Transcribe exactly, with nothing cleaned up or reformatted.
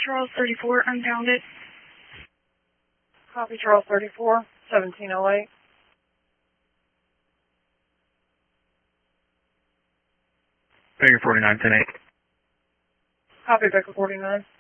Charles thirty-four, unbounded. Copy Charles thirty-four, seventeen oh eight. Baker forty-nine, ten eight. Copy Baker forty-nine.